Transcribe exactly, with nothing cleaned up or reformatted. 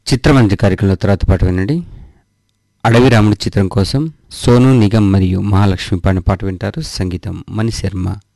చిత్రమంజరి కార్యక్రమంలో తర్వాత పాట వినండి. అడవి రాముడి చిత్రం కోసం సోను నిగమ్ మరియు మహాలక్ష్మి పాడిన పాట వింటారు. సంగీతం మణి శర్మ.